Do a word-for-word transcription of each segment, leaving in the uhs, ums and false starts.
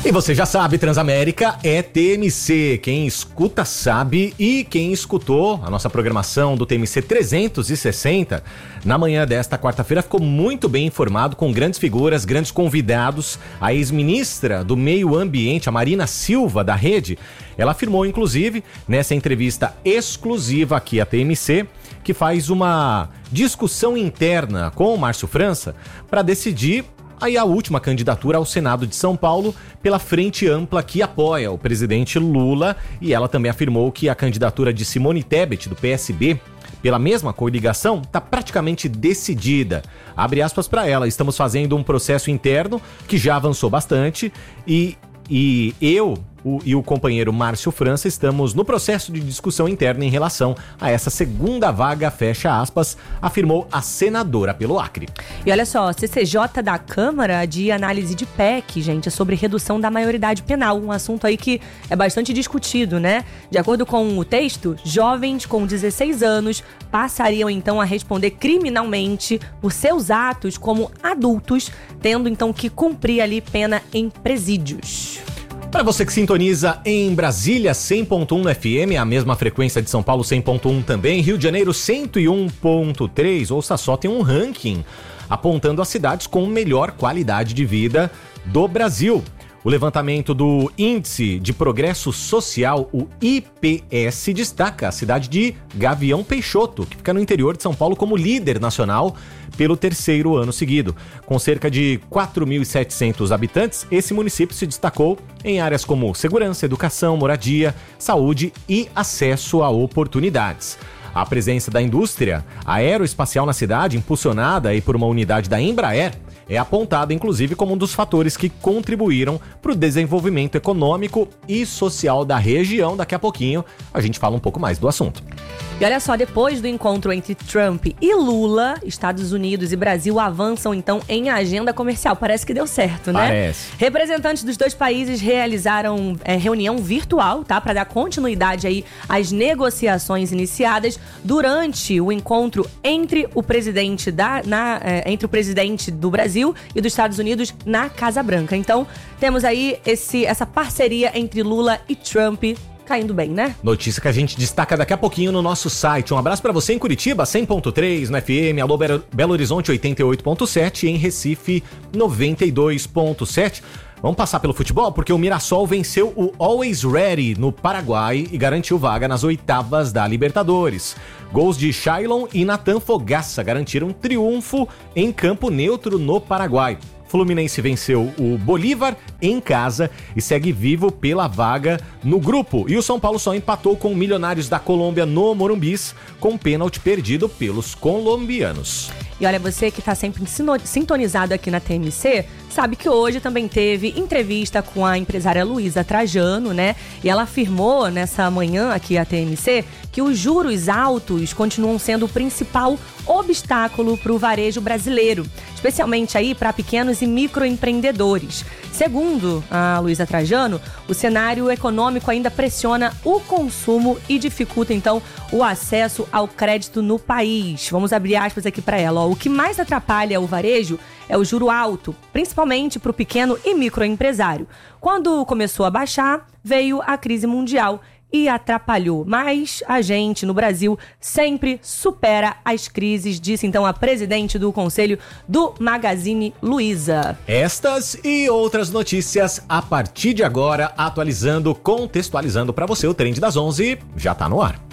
E você já sabe, Transamérica é T M C. Quem escuta sabe, e quem escutou a nossa programação do T M C trezentos e sessenta na manhã desta quarta-feira ficou muito bem informado, com grandes figuras, grandes convidados. A ex-ministra do Meio Ambiente, a Marina Silva, da Rede, ela afirmou, inclusive, nessa entrevista exclusiva aqui à T M C, que faz uma discussão interna com o Márcio França para decidir aí a última candidatura ao Senado de São Paulo pela Frente Ampla, que apoia o presidente Lula. E ela também afirmou que a candidatura de Simone Tebet, do P S B, pela mesma coligação, está praticamente decidida. Abre aspas para ela: estamos fazendo um processo interno que já avançou bastante e, e eu... O, e o companheiro Márcio França estamos no processo de discussão interna em relação a essa segunda vaga, fecha aspas, afirmou a senadora pelo Acre. E olha só, C C J da Câmara de Análise de P E C, gente, é sobre redução da maioridade penal, um assunto aí que é bastante discutido, né? De acordo com o texto, jovens com dezesseis anos passariam então a responder criminalmente por seus atos como adultos, tendo então que cumprir ali pena em presídios. Para você que sintoniza em Brasília, cem ponto um no F M, a mesma frequência de São Paulo, cem ponto um também, Rio de Janeiro, cento e um ponto três, ouça só, tem um ranking apontando as cidades com melhor qualidade de vida do Brasil. O levantamento do Índice de Progresso Social, o I P S, destaca a cidade de Gavião Peixoto, que fica no interior de São Paulo, como líder nacional pelo terceiro ano seguido. Com cerca de quatro mil e setecentos habitantes, esse município se destacou em áreas como segurança, educação, moradia, saúde e acesso a oportunidades. A presença da indústria aeroespacial na cidade, impulsionada aí por uma unidade da Embraer, é apontada, inclusive, como um dos fatores que contribuíram para o desenvolvimento econômico e social da região. Daqui a pouquinho a gente fala um pouco mais do assunto. E olha só, depois do encontro entre Trump e Lula, Estados Unidos e Brasil avançam então em agenda comercial. Parece que deu certo, né? Parece. Representantes dos dois países realizaram é, reunião virtual, tá? Para dar continuidade aí às negociações iniciadas durante o encontro entre o presidente da, na, é, entre o presidente do Brasil e dos Estados Unidos na Casa Branca. Então, temos aí esse, essa parceria entre Lula e Trump caindo bem, né? Notícia que a gente destaca daqui a pouquinho no nosso site. Um abraço pra você em Curitiba, cem ponto três no F M, alô Belo Horizonte oitenta e oito ponto sete, em Recife noventa e dois ponto sete. Vamos passar pelo futebol, porque o Mirassol venceu o Always Ready no Paraguai e garantiu vaga nas oitavas da Libertadores. Gols de Shailon e Nathan Fogaça garantiram triunfo em campo neutro no Paraguai. Fluminense venceu o Bolívar em casa e segue vivo pela vaga no grupo. E o São Paulo só empatou com o Milionários da Colômbia no Morumbis, com pênalti perdido pelos colombianos. E olha, você que está sempre sintonizado aqui na T M C, sabe que hoje também teve entrevista com a empresária Luísa Trajano, né? E ela afirmou nessa manhã aqui à T M C que os juros altos continuam sendo o principal obstáculo para o varejo brasileiro, especialmente aí para pequenos e microempreendedores. Segundo a Luísa Trajano, o cenário econômico ainda pressiona o consumo e dificulta, então, o acesso ao crédito no país. Vamos abrir aspas aqui para ela. Ó. O que mais atrapalha o varejo é o juro alto, principalmente para o pequeno e microempresário. Quando começou a baixar, veio a crise mundial e atrapalhou. Mas a gente, no Brasil, sempre supera as crises, disse então a presidente do Conselho do Magazine Luiza. Estas e outras notícias a partir de agora, atualizando, contextualizando para você o Trend das onze, já tá no ar.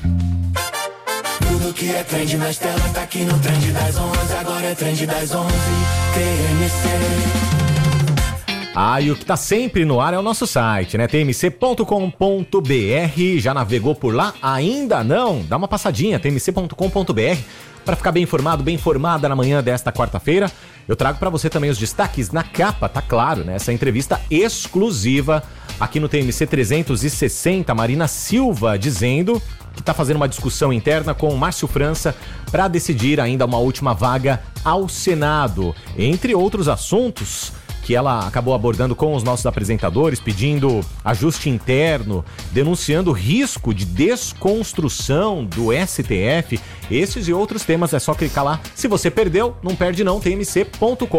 Tudo que é trend nas telas tá aqui no Trend das onze, agora é Trend das onze, T M C. Ah, e o que tá sempre no ar é o nosso site, né? T M C ponto com ponto b r. Já navegou por lá? Ainda não? Dá uma passadinha, T M C ponto com ponto b r, para ficar bem informado, bem informada na manhã desta quarta-feira. Eu trago para você também os destaques na capa, tá claro, né? Essa entrevista exclusiva aqui no T M C trezentos e sessenta, Marina Silva dizendo que tá fazendo uma discussão interna com o Márcio França para decidir ainda uma última vaga ao Senado, entre outros assuntos que ela acabou abordando com os nossos apresentadores, pedindo ajuste interno, denunciando risco de desconstrução do S T F. Esses e outros temas é só clicar lá. Se você perdeu, não perde não, T M C ponto com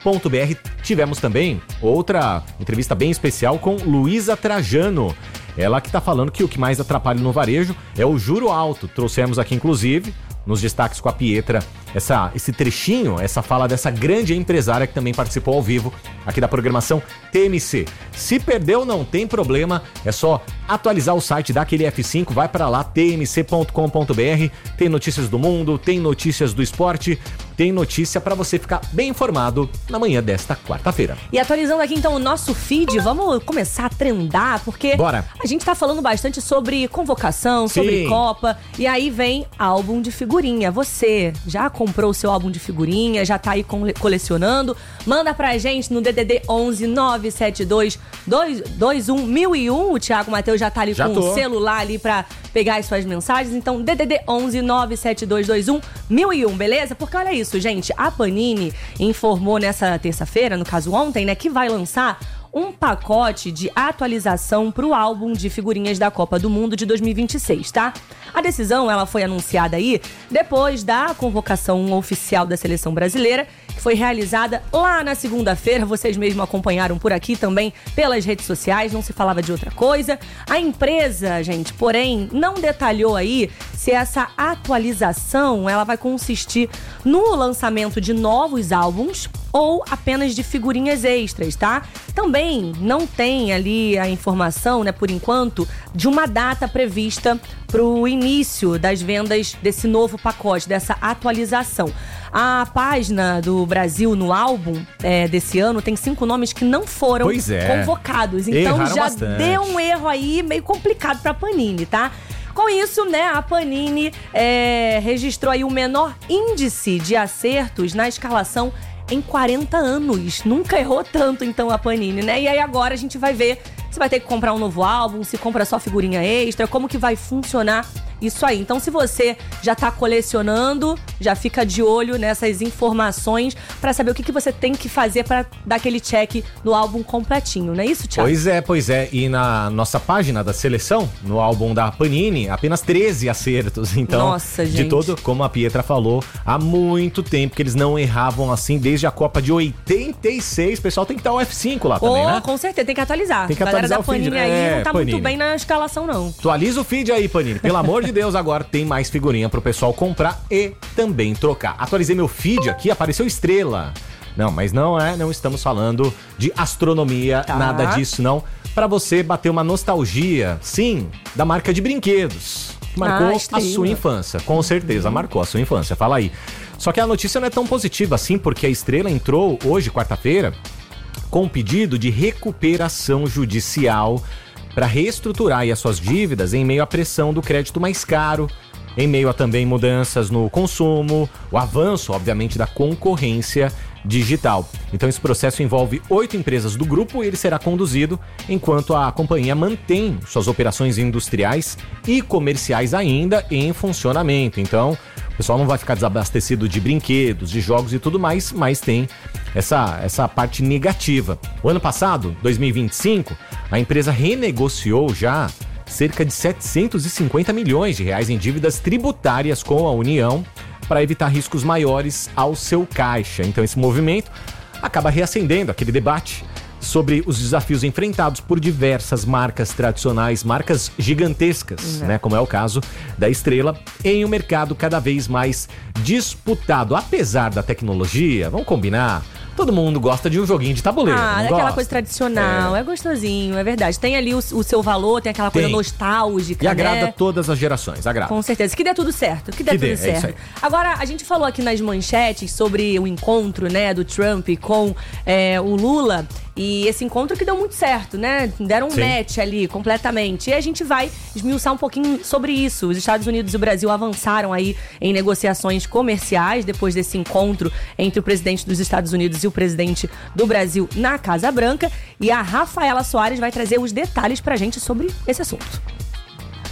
ponto b r. Tivemos também outra entrevista bem especial com Luísa Trajano. Ela que está falando que o que mais atrapalha no varejo é o juro alto. Trouxemos aqui, inclusive, nos destaques com a Pietra, essa, esse trechinho, essa fala dessa grande empresária que também participou ao vivo aqui da programação T M C. Se perdeu, não tem problema, é só atualizar o site, dá aquele F cinco, vai para lá, t m c ponto com ponto b r. Tem notícias do mundo, tem notícias do esporte, tem notícia para você ficar bem informado na manhã desta quarta-feira. E atualizando aqui então o nosso feed, vamos começar a trendar, porque Bora. a gente tá falando bastante sobre convocação, sobre Sim. Copa, e aí vem álbum de figurinha. Você já comprou o seu álbum de figurinha, já tá aí colecionando? Manda pra gente no D D D onze nove sete dois dois um mil e um. O Thiago Mateus já tá ali já com tô. o celular ali pra pegar as suas mensagens. Então, D D D onze nove sete dois dois um mil e um, beleza? Porque olha isso, gente, a Panini informou nessa terça-feira, no caso ontem, né, que vai lançar um pacote de atualização para o álbum de figurinhas da Copa do Mundo de dois mil e vinte e seis, tá? A decisão, ela foi anunciada aí depois da convocação oficial da seleção brasileira, que foi realizada lá na segunda-feira. Vocês mesmos acompanharam por aqui também pelas redes sociais, não se falava de outra coisa. A empresa, gente, porém, não detalhou aí se essa atualização ela vai consistir no lançamento de novos álbuns ou apenas de figurinhas extras, tá? Também não tem ali a informação, né, por enquanto, de uma data prevista para o início das vendas desse novo pacote, dessa atualização. A página do Brasil no álbum é, desse ano tem cinco nomes que não foram Pois é. convocados. Então Erraram já bastante. deu um erro aí meio complicado para a Panini, tá? Com isso, né, a Panini é, registrou aí o menor índice de acertos na escalação em quarenta anos. Nunca errou tanto, então, a Panini, né? E aí agora a gente vai ver se vai ter que comprar um novo álbum, se compra só figurinha extra, como que vai funcionar isso aí. Então, se você já tá colecionando, já fica de olho nessas informações pra saber o que, que você tem que fazer pra dar aquele check no álbum completinho, não é isso, Thiago? Pois é, pois é. E na nossa página da seleção, no álbum da Panini, apenas treze acertos. Então, Nossa, de gente. todo, como a Pietra falou, há muito tempo que eles não erravam assim, desde a Copa de oitenta e seis. O pessoal tem que dar o F cinco lá também, Oh, né? com certeza, tem que atualizar. Tem que a galera atualizar da o feed, Panini né? aí É, não tá Panini. muito bem na escalação, não. Atualiza o feed aí, Panini. Pelo amor de Deus, agora tem mais figurinha pro pessoal comprar e também trocar. Atualizei meu feed aqui, apareceu estrela. Não, mas não é, não estamos falando de astronomia, Tá. nada disso não. Pra você bater uma nostalgia, sim, da marca de brinquedos. Que marcou Ah, a estrela. sua infância, com certeza marcou a sua infância. Fala aí. Só que a notícia não é tão positiva assim, porque a Estrela entrou hoje, quarta-feira, com um pedido de recuperação judicial para reestruturar aí as suas dívidas em meio à pressão do crédito mais caro, em meio a também mudanças no consumo, o avanço, obviamente, da concorrência digital. Então esse processo envolve oito empresas do grupo e ele será conduzido enquanto a companhia mantém suas operações industriais e comerciais ainda em funcionamento. Então o pessoal não vai ficar desabastecido de brinquedos, de jogos e tudo mais, mas tem essa, essa parte negativa. O ano passado, dois mil e vinte e cinco, a empresa renegociou já cerca de setecentos e cinquenta milhões de reais em dívidas tributárias com a União para evitar riscos maiores ao seu caixa. Então esse movimento acaba reacendendo aquele debate sobre os desafios enfrentados por diversas marcas tradicionais, marcas gigantescas, né, como é o caso da Estrela, em um mercado cada vez mais disputado. Apesar da tecnologia, vamos combinar, todo mundo gosta de um joguinho de tabuleiro. Ah, não daquela gosta? coisa tradicional, é. é gostosinho, é verdade. Tem ali o, o seu valor, tem aquela coisa Tem. nostálgica, E agrada né? todas as gerações, agrada. Com certeza. Que dê tudo certo, que dê Que tudo dê, é certo. isso aí. Agora, a gente falou aqui nas manchetes sobre o encontro, né, do Trump com é, o Lula. E esse encontro que deu muito certo, né? Deram um Sim. match ali, completamente. E a gente vai esmiuçar um pouquinho sobre isso. Os Estados Unidos e o Brasil avançaram aí em negociações comerciais depois desse encontro entre o presidente dos Estados Unidos e o presidente do Brasil na Casa Branca. E a Rafaela Soares vai trazer os detalhes pra gente sobre esse assunto.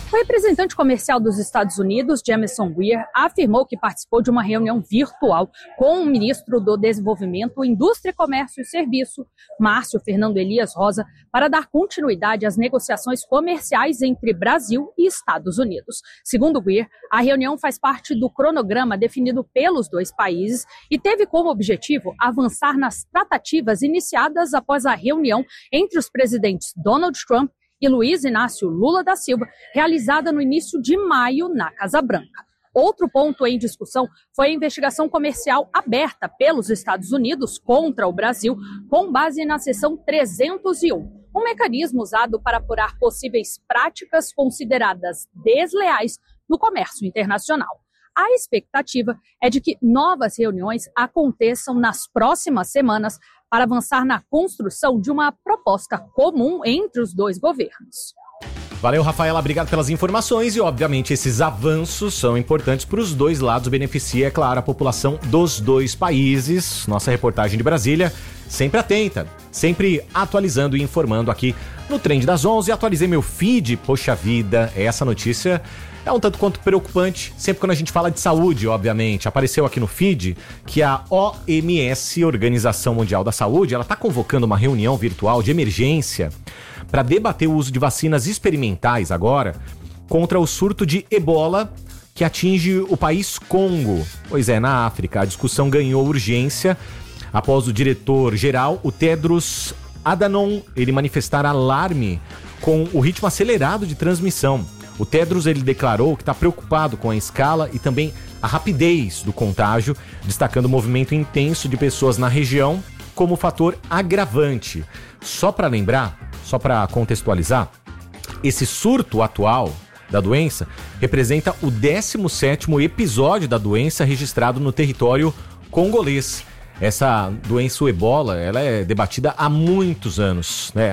O representante comercial dos Estados Unidos, Jamieson Greer, afirmou que participou de uma reunião virtual com o ministro do Desenvolvimento, Indústria, Comércio e Serviço, Márcio Fernando Elias Rosa, para dar continuidade às negociações comerciais entre Brasil e Estados Unidos. Segundo Greer, a reunião faz parte do cronograma definido pelos dois países e teve como objetivo avançar nas tratativas iniciadas após a reunião entre os presidentes Donald Trump e Luiz Inácio Lula da Silva, realizada no início de maio na Casa Branca. Outro ponto em discussão foi a investigação comercial aberta pelos Estados Unidos contra o Brasil, com base na seção trezentos e um, um mecanismo usado para apurar possíveis práticas consideradas desleais no comércio internacional. A expectativa é de que novas reuniões aconteçam nas próximas semanas para avançar na construção de uma proposta comum entre os dois governos. Valeu, Rafaela, obrigado pelas informações e, obviamente, esses avanços são importantes para os dois lados, beneficia, é claro, a população dos dois países. Nossa reportagem de Brasília, sempre atenta, sempre atualizando e informando aqui no Trend das onze. Atualizei meu feed, poxa vida, essa notícia é um tanto quanto preocupante, sempre quando a gente fala de saúde, obviamente. Apareceu aqui no feed que a O M S, Organização Mundial da Saúde, ela está convocando uma reunião virtual de emergência para debater o uso de vacinas experimentais agora contra o surto de ebola que atinge o país Congo. Pois é, na África. A discussão ganhou urgência após o diretor-geral, o Tedros Adhanom, ele manifestar alarme com o ritmo acelerado de transmissão. O Tedros, ele declarou que está preocupado com a escala e também a rapidez do contágio, destacando o movimento intenso de pessoas na região como fator agravante. Só para lembrar, só para contextualizar, esse surto atual da doença representa o décimo sétimo episódio da doença registrado no território congolês. Essa doença, o ebola, ela é debatida há muitos anos, né?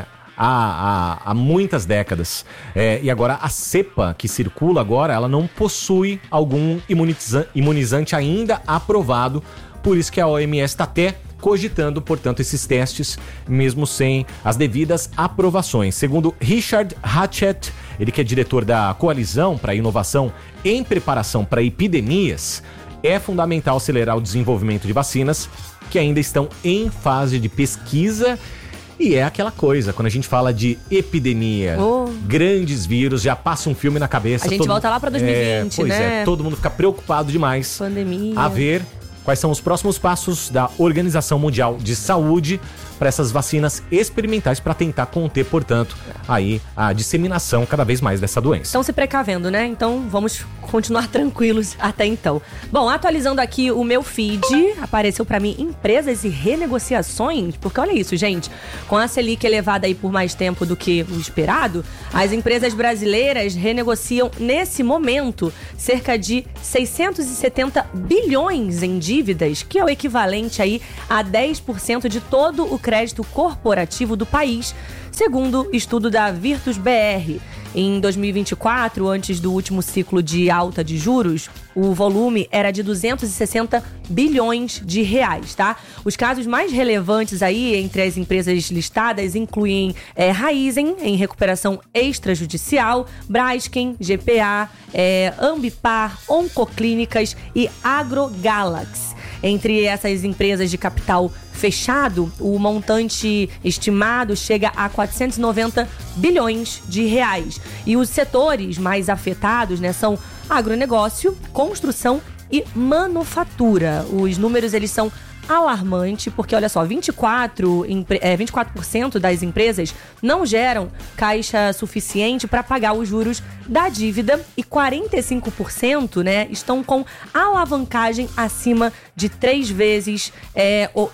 Há, há, há muitas décadas. É, e agora a cepa que circula agora, ela não possui algum imuniza- imunizante ainda aprovado, por isso que a O M S está até cogitando, portanto, esses testes, mesmo sem as devidas aprovações. Segundo Richard Hatchett, ele que é diretor da Coalizão para a Inovação em Preparação para Epidemias, é fundamental acelerar o desenvolvimento de vacinas que ainda estão em fase de pesquisa. E é aquela coisa, quando a gente fala de epidemia, oh. grandes vírus, já passa um filme na cabeça. A gente todo... volta lá para dois mil e vinte, é, pois né? É, todo mundo fica preocupado demais. Pandemia. A ver quais são os próximos passos da Organização Mundial de Saúde para essas vacinas experimentais para tentar conter, portanto, aí a disseminação cada vez mais dessa doença. Estão se precavendo, né? Então vamos continuar tranquilos até então. Bom, atualizando aqui o meu feed, apareceu para mim empresas e renegociações, porque olha isso, gente, com a Selic elevada aí por mais tempo do que o esperado, as empresas brasileiras renegociam nesse momento cerca de seiscentos e setenta bilhões em dívidas, que é o equivalente aí a dez por cento de todo o crédito corporativo do país, segundo estudo da Virtus B R. Em dois mil e vinte e quatro, antes do último ciclo de alta de juros, o volume era de duzentos e sessenta bilhões de reais, tá? Os casos mais relevantes aí entre as empresas listadas incluem é, Raizen, em recuperação extrajudicial, Braskem, G P A, é, Ambipar, Oncoclínicas e AgroGalaxy. Entre essas empresas de capital fechado, o montante estimado chega a quatrocentos e noventa bilhões de reais. E os setores mais afetados, né, são agronegócio, construção e manufatura. Os números, eles são alarmantes, porque olha só, vinte e quatro, é, vinte e quatro por cento das empresas não geram caixa suficiente para pagar os juros da dívida e quarenta e cinco por cento, né, estão com alavancagem acima de três vezes é, o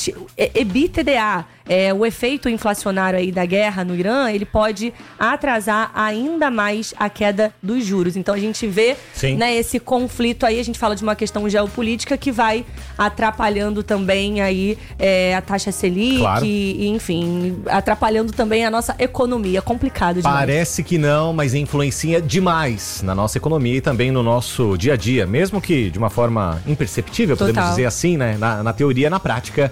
EBITDA. É, o efeito inflacionário aí da guerra no Irã, ele pode atrasar ainda mais a queda dos juros. Então a gente vê, né, esse conflito aí, a gente fala de uma questão geopolítica que vai atrapalhando também aí é, a taxa Selic, claro. e, enfim, atrapalhando também a nossa economia. Complicado demais. Parece que não, mas influencia demais na nossa economia e também no nosso dia a dia, mesmo que de uma forma imperceptível, Total. podemos dizer assim, né? Na, na teoria, na prática,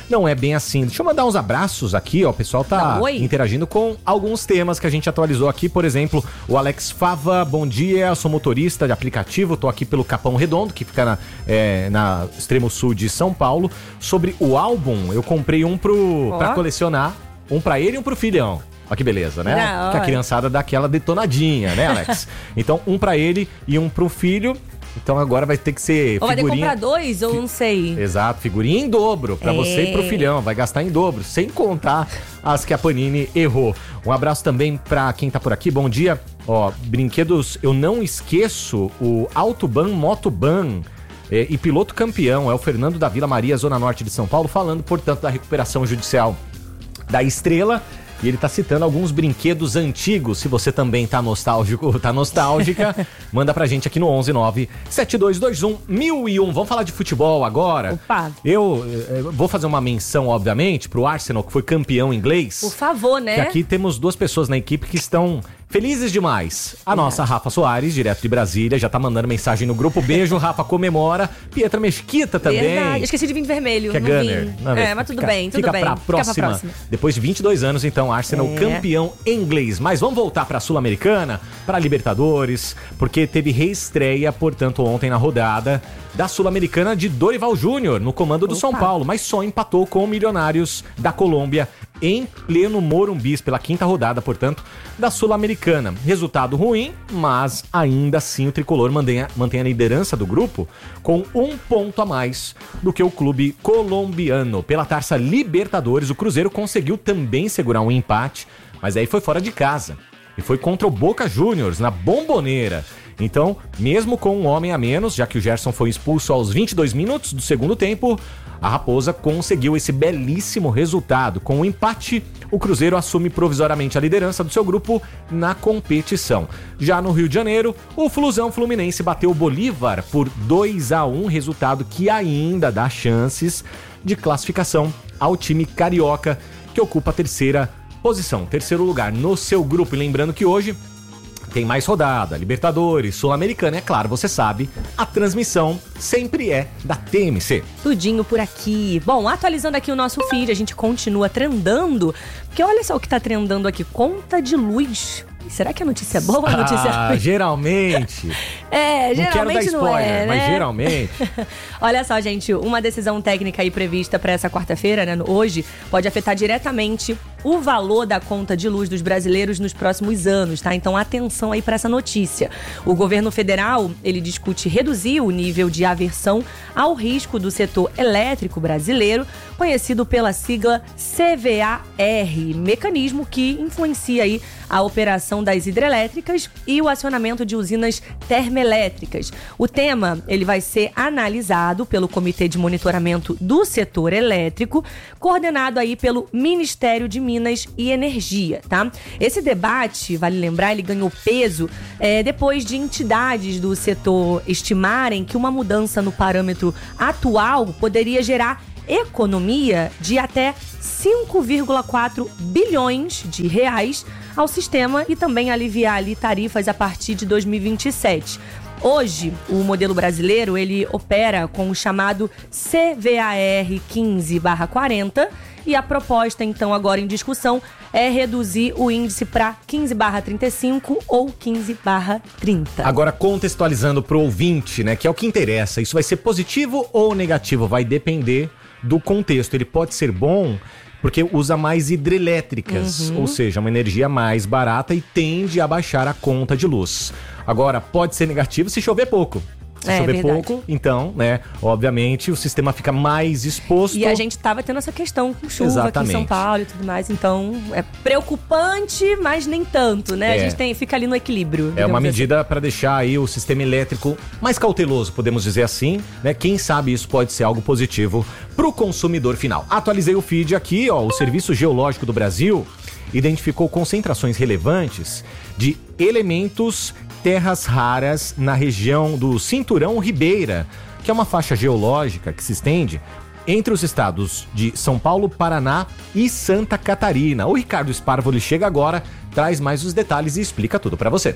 não é bem assim. Deixa eu mandar uns abraços aqui, ó. O pessoal tá Oi. interagindo com alguns temas que a gente atualizou aqui. Por exemplo, o Alex Fava, bom dia, eu sou motorista de aplicativo, tô aqui pelo Capão Redondo, que fica na, é, na extremo sul de São Paulo. Sobre o álbum, eu comprei um pro, Ó. pra colecionar, um pra ele e um pro filhão. Olha que beleza, né? Da Que a hora. criançada dá aquela detonadinha, né, Alex? Então, um pra ele e um pro filho. Então agora vai ter que ser Ou vai ter que figurinha... comprar dois, ou não sei. Exato, figurinha em dobro pra É. você e pro filhão, vai gastar em dobro, sem contar as que a Panini errou. Um abraço também pra quem tá por aqui, bom dia. Ó, brinquedos, eu não esqueço o Autoban Motoban é, e piloto campeão, é o Fernando da Vila Maria, Zona Norte de São Paulo, falando, portanto, da recuperação judicial da Estrela. E ele tá citando alguns brinquedos antigos. Se você também tá nostálgico, tá nostálgica, manda pra gente aqui no onze nove sete dois dois um mil e um. Vamos falar de futebol agora. Opa. Eu, eu vou fazer uma menção, obviamente, pro Arsenal, que foi campeão inglês. Por favor, né? Que aqui temos duas pessoas na equipe que estão felizes demais. A nossa Rafa Soares, direto de Brasília, já tá mandando mensagem no grupo. Beijo, Rafa, comemora. Pietra Mesquita também. Verdade. Esqueci de vinho vermelho. Que é não Gunner. vim. Não, É, mas tudo fica- bem, tudo fica bem. Pra Fica pra próxima. próxima. Depois de vinte e dois anos, então, Arsenal É. campeão inglês. Mas vamos voltar pra Sul-Americana, pra Libertadores, porque teve reestreia, portanto, ontem na rodada da Sul-Americana de Dorival Júnior, no comando do Opa. São Paulo, mas só empatou com o Milionários da Colômbia em pleno Morumbi, pela quinta rodada, portanto, da Sul-Americana. Resultado ruim, mas ainda assim o tricolor mantém a, mantém a liderança do grupo com um ponto a mais do que o clube colombiano. Pela Taça Libertadores, o Cruzeiro conseguiu também segurar um empate, mas aí foi fora de casa e foi contra o Boca Juniors, na Bomboneira. Então, mesmo com um homem a menos, já que o Gerson foi expulso aos vinte e dois minutos do segundo tempo, a Raposa conseguiu esse belíssimo resultado. Com o empate, o Cruzeiro assume provisoriamente a liderança do seu grupo na competição. Já no Rio de Janeiro, o Flusão Fluminense bateu o Bolívar por dois a um, resultado que ainda dá chances de classificação ao time carioca, que ocupa a terceira posição, terceiro lugar no seu grupo. E lembrando que hoje tem mais rodada, Libertadores, Sul-Americana, é claro, você sabe, a transmissão sempre é da T M C. Tudinho por aqui. Bom, atualizando aqui o nosso feed, a gente continua trendando, porque olha só o que tá trendando aqui, conta de luz. Será que a notícia é boa ou a notícia Ah, ruim? geralmente. É, Não quero dar geralmente não, spoiler, é, né? mas geralmente. Olha só, gente, uma decisão técnica aí prevista para essa quarta-feira, né, no- hoje, pode afetar diretamente o valor da conta de luz dos brasileiros nos próximos anos, tá? Então, atenção aí para essa notícia. O governo federal, ele discute reduzir o nível de aversão ao risco do setor elétrico brasileiro, conhecido pela sigla C V A R, mecanismo que influencia aí a operação das hidrelétricas e o acionamento de usinas termoelétricas. O tema, ele vai ser analisado pelo Comitê de Monitoramento do Setor Elétrico, coordenado aí pelo Ministério de Minas e Energia, tá? Esse debate, vale lembrar, ele ganhou peso é, depois de entidades do setor estimarem que uma mudança no parâmetro atual poderia gerar economia de até cinco vírgula quatro bilhões de reais ao sistema e também aliviar ali tarifas a partir de dois mil e vinte e sete. Hoje, o modelo brasileiro, ele opera com o chamado C V A R quinze barra quarenta e a proposta, então, agora em discussão é reduzir o índice para quinze barra trinta e cinco ou quinze barra trinta. Agora, contextualizando pro ouvinte, né, que é o que interessa, isso vai ser positivo ou negativo? Vai depender do contexto. Ele pode ser bom porque usa mais hidrelétricas, Uhum. ou seja, uma energia mais barata e tende a baixar a conta de luz. Agora, pode ser negativo se chover pouco. Se É, chover verdade. pouco, então, né, obviamente o sistema fica mais exposto. E a gente tava tendo essa questão com chuva aqui em São Exatamente. Paulo e tudo mais, então é preocupante, mas nem tanto, né? É. A gente tem, fica ali no equilíbrio. É digamos uma assim. medida para deixar aí o sistema elétrico mais cauteloso, podemos dizer assim, né? Quem sabe isso pode ser algo positivo para o consumidor final. Atualizei o feed aqui, ó, o Serviço Geológico do Brasil identificou concentrações relevantes de elementos terras raras na região do Cinturão Ribeira, que é uma faixa geológica que se estende entre os estados de São Paulo, Paraná e Santa Catarina. O Ricardo Sparvoli chega agora, traz mais os detalhes e explica tudo para você.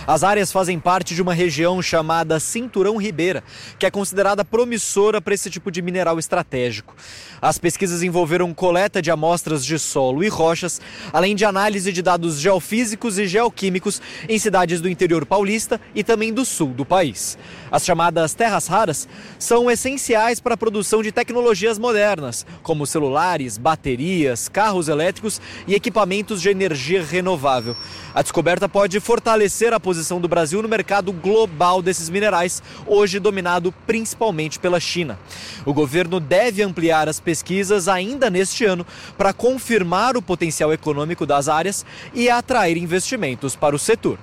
As áreas fazem parte de uma região chamada Cinturão Ribeira, que é considerada promissora para esse tipo de mineral estratégico. As pesquisas envolveram coleta de amostras de solo e rochas, além de análise de dados geofísicos e geoquímicos em cidades do interior paulista e também do sul do país. As chamadas terras raras são essenciais para a produção de tecnologias modernas, como celulares, baterias, carros elétricos e equipamentos de energia renovável. A descoberta pode fortalecer a posição do Brasil no mercado global desses minerais, hoje dominado principalmente pela China. O governo deve ampliar as pesquisas ainda neste ano para confirmar o potencial econômico das áreas e atrair investimentos para o setor.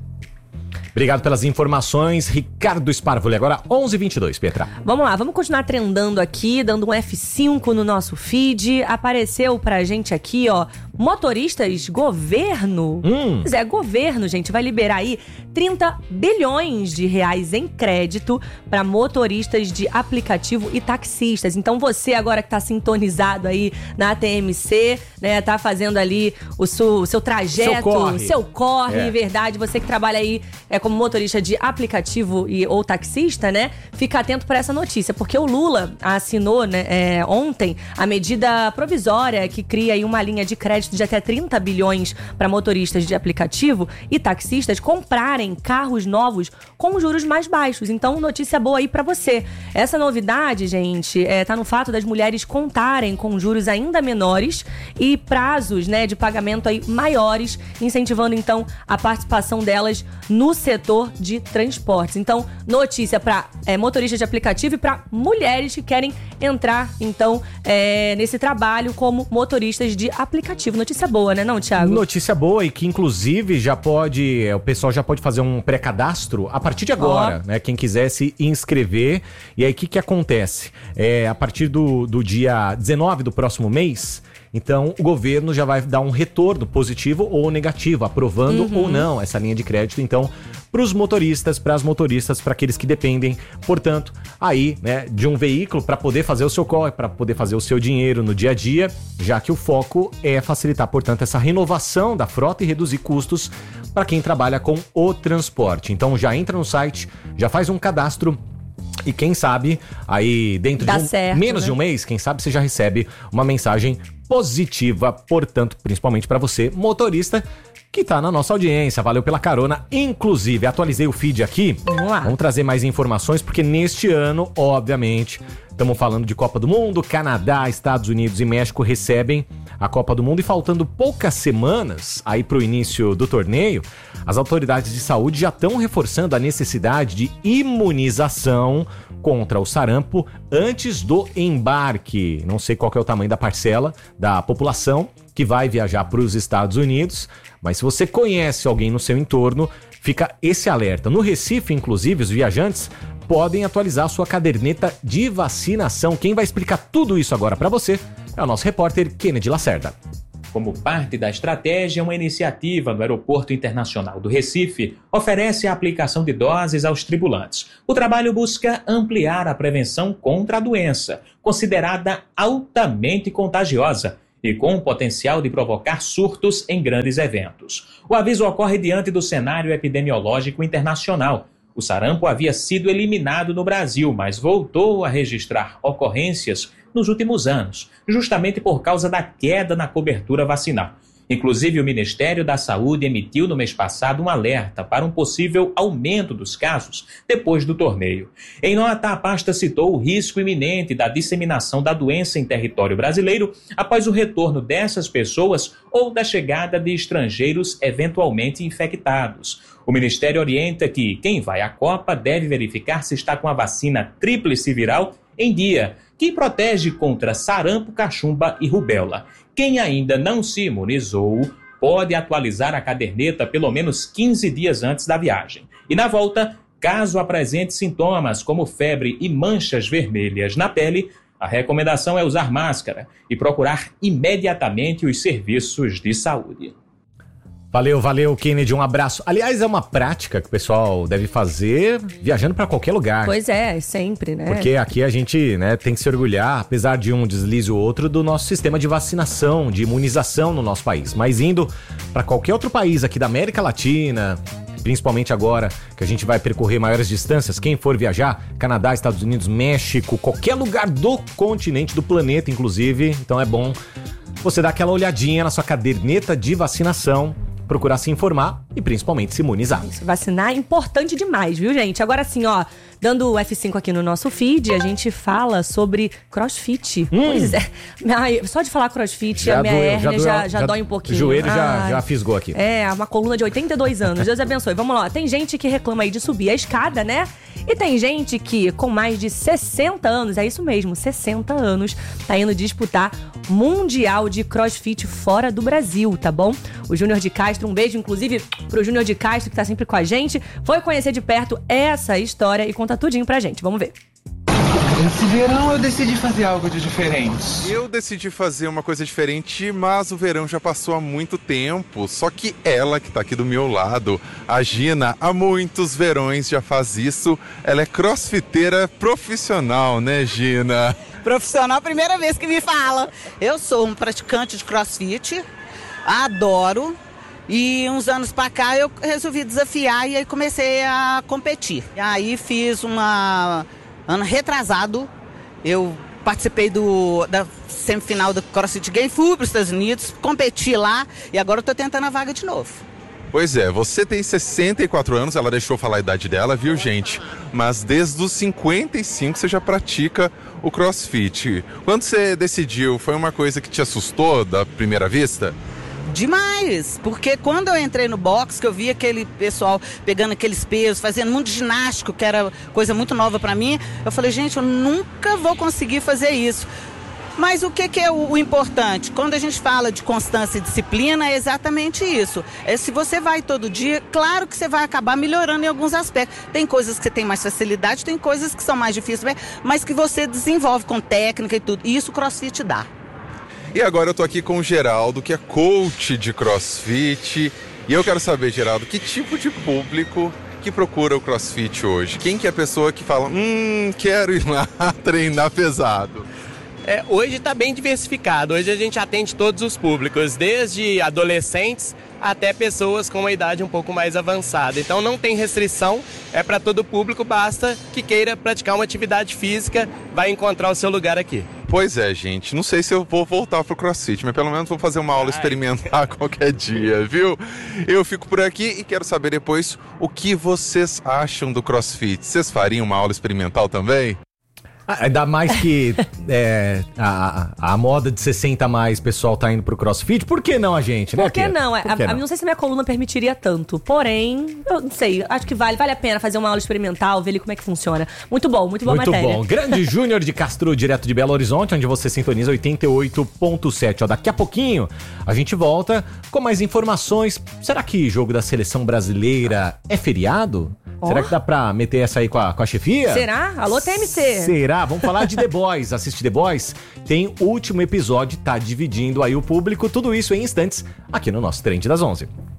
Obrigado pelas informações, Ricardo Sparvoli. Agora onze e vinte e dois, Petra. Vamos lá, vamos continuar trendando aqui, dando um F cinco no nosso feed. Apareceu pra gente aqui, ó, motoristas governo. Hum. Pois é, governo, gente, vai liberar aí trinta bilhões de reais em crédito para motoristas de aplicativo e taxistas. Então você agora que tá sintonizado aí na T M C, né, tá fazendo ali o seu, o seu trajeto, seu corre, seu corre é. verdade, você que trabalha aí é, como motorista de aplicativo e, ou taxista, né? Fica atento para essa notícia, porque o Lula assinou, né, é, ontem a medida provisória que cria aí uma linha de crédito de até trinta bilhões para motoristas de aplicativo e taxistas comprarem carros novos com juros mais baixos. Então, notícia boa aí para você. Essa novidade, gente, é, tá no fato das mulheres contarem com juros ainda menores e prazos, né, de pagamento aí maiores, incentivando então a participação delas no setor de transportes. Então, notícia para é, motoristas de aplicativo e para mulheres que querem entrar, então, é, nesse trabalho como motoristas de aplicativo. Notícia boa, né, não, Thiago? Notícia boa e que, inclusive, já pode, o pessoal já pode fazer um pré-cadastro a partir de agora, oh. né? Quem quiser se inscrever. E aí, o que que acontece? É, a partir do, do dia dezenove do próximo mês, então o governo já vai dar um retorno positivo ou negativo, aprovando uhum. ou não essa linha de crédito, então, para os motoristas, para as motoristas, para aqueles que dependem, portanto, aí, né, de um veículo para poder fazer o seu corre, para poder fazer o seu dinheiro no dia a dia, já que o foco é facilitar, portanto, essa renovação da frota e reduzir custos para quem trabalha com o transporte. Então já entra no site, já faz um cadastro e quem sabe, aí dentro Dá de um, certo, menos né? de um mês, quem sabe você já recebe uma mensagem positiva, portanto, principalmente para você, motorista, que tá na nossa audiência. Valeu pela carona. Inclusive, atualizei o feed aqui. Vamos lá. Vamos trazer mais informações, porque neste ano, obviamente, estamos falando de Copa do Mundo. Canadá, Estados Unidos e México recebem a Copa do Mundo. E faltando poucas semanas aí pro início do torneio, as autoridades de saúde já estão reforçando a necessidade de imunização contra o sarampo antes do embarque. Não sei qual que é o tamanho da parcela da população que vai viajar para os Estados Unidos, mas se você conhece alguém no seu entorno, fica esse alerta. No Recife, inclusive, os viajantes podem atualizar sua caderneta de vacinação. Quem vai explicar tudo isso agora para você é o nosso repórter Kennedy Lacerda. Como parte da estratégia, uma iniciativa no Aeroporto Internacional do Recife oferece a aplicação de doses aos tripulantes. O trabalho busca ampliar a prevenção contra a doença, considerada altamente contagiosa e com o potencial de provocar surtos em grandes eventos. O aviso ocorre diante do cenário epidemiológico internacional. O sarampo havia sido eliminado no Brasil, mas voltou a registrar ocorrências nos últimos anos, justamente por causa da queda na cobertura vacinal. Inclusive, o Ministério da Saúde emitiu no mês passado um alerta para um possível aumento dos casos depois do torneio. Em nota, a pasta citou o risco iminente da disseminação da doença em território brasileiro após o retorno dessas pessoas ou da chegada de estrangeiros eventualmente infectados. O Ministério orienta que quem vai à Copa deve verificar se está com a vacina tríplice viral em dia, que protege contra sarampo, cachumba e rubéola. Quem ainda não se imunizou pode atualizar a caderneta pelo menos quinze dias antes da viagem. E na volta, caso apresente sintomas como febre e manchas vermelhas na pele, a recomendação é usar máscara e procurar imediatamente os serviços de saúde. Valeu, valeu, Kennedy, um abraço. Aliás, é uma prática que o pessoal deve fazer viajando para qualquer lugar. Pois é, sempre, né? Porque aqui a gente, né, tem que se orgulhar, apesar de um deslize ou outro, do nosso sistema de vacinação, de imunização no nosso país. Mas indo para qualquer outro país aqui da América Latina, principalmente agora que a gente vai percorrer maiores distâncias. Quem for viajar, Canadá, Estados Unidos, México, qualquer lugar do continente, do planeta, inclusive. Então é bom você dar aquela olhadinha na sua caderneta de vacinação, procurar se informar e principalmente se imunizar. Isso, vacinar é importante demais, viu, gente? Agora sim, ó, dando o F cinco aqui no nosso feed, a gente fala sobre crossfit. Hum. Pois é. Minha, só de falar crossfit, já a minha doeu, hérnia já, doeu, já, já, já dói um pouquinho. O joelho já, já fisgou aqui. É, uma coluna de oitenta e dois anos. Deus abençoe. Vamos lá. Tem gente que reclama aí de subir a escada, né? E tem gente que, com mais de sessenta anos, é isso mesmo, sessenta anos, tá indo disputar Mundial de Crossfit fora do Brasil, tá bom? O Júnior de Castro, um beijo, inclusive, pro Júnior de Castro, que tá sempre com a gente, foi conhecer de perto essa história e conta tudinho pra gente. Vamos ver. Esse verão eu decidi fazer algo de diferente. Eu decidi fazer uma coisa diferente, mas o verão já passou há muito tempo. Só que ela, que tá aqui do meu lado, a Gina, há muitos verões já faz isso. Ela é crossfiteira profissional, né, Gina? Profissional, primeira vez que me fala. Eu sou um praticante de crossfit, adoro. E uns anos pra cá eu resolvi desafiar e aí comecei a competir. E aí fiz uma... Ano retrasado, eu participei do, da semifinal do CrossFit Games, fui para os Estados Unidos, competi lá e agora eu tô tentando a vaga de novo. Pois é, você tem sessenta e quatro anos, ela deixou falar a idade dela, viu, gente? Mas desde os cinquenta e cinco você já pratica o CrossFit. Quando você decidiu, foi uma coisa que te assustou da primeira vista? Demais, porque quando eu entrei no box, que eu vi aquele pessoal pegando aqueles pesos, fazendo muito ginástico, que era coisa muito nova pra mim, eu falei, gente, eu nunca vou conseguir fazer isso. Mas o que, que é o, o importante? Quando a gente fala de constância e disciplina, é exatamente isso. É, se você vai todo dia, claro que você vai acabar melhorando em alguns aspectos. Tem coisas que você tem mais facilidade, tem coisas que são mais difíceis, mas que você desenvolve com técnica e tudo. E isso o CrossFit dá. E agora eu tô aqui com o Geraldo, que é coach de CrossFit. E eu quero saber, Geraldo, que tipo de público que procura o CrossFit hoje? Quem que é a pessoa que fala, hum, quero ir lá treinar pesado? É, hoje está bem diversificado. Hoje a gente atende todos os públicos, desde adolescentes até pessoas com uma idade um pouco mais avançada. Então não tem restrição, é para todo público, basta que queira praticar uma atividade física, vai encontrar o seu lugar aqui. Pois é, gente, não sei se eu vou voltar pro CrossFit, mas pelo menos vou fazer uma aula experimentar qualquer dia, viu? Eu fico por aqui e quero saber depois o que vocês acham do CrossFit. Vocês fariam uma aula experimental também? Ainda mais que é, a, a, a moda de sessenta a mais, pessoal tá indo pro CrossFit. Por que não a gente, né? Por que não? Por que a, não? A, não sei se minha coluna permitiria tanto. Porém, eu não sei. Acho que vale, vale a pena fazer uma aula experimental, ver ali como é que funciona. Muito bom, muito boa muito matéria. Muito bom. Grande Júnior de Castro, direto de Belo Horizonte, onde você sintoniza oitenta e oito ponto sete. Ó, daqui a pouquinho a gente volta com mais informações. Será que jogo da seleção brasileira é feriado? Oh. Será que dá pra meter essa aí com a, com a chefia? Será? Alô, T M C. Será? Vamos falar de The Boys. Assiste The Boys? Tem o último episódio, tá dividindo aí o público. Tudo isso em instantes aqui no nosso Trend das onze.